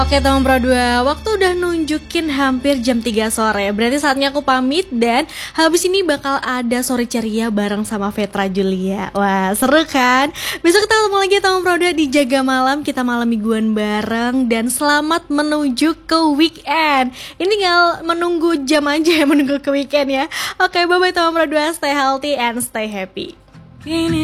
Oke teman Pro 2, waktu udah nunjukin hampir jam 3 sore. Berarti saatnya aku pamit dan habis ini bakal ada sore ceria bareng sama Vetra Julia. Wah seru kan? Besok kita ketemu lagi teman Pro 2 di Jaga Malam. Kita malam mingguan bareng dan selamat menuju ke weekend. Ini tinggal menunggu jam aja ya, menunggu ke weekend ya. Oke bye bye teman Pro 2, stay healthy and stay happy.